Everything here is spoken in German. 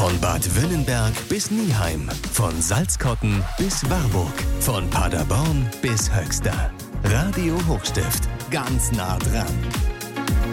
Von Bad Wünnenberg bis Nieheim, von Salzkotten bis Warburg, von Paderborn bis Höxter. Radio Hochstift, ganz nah dran.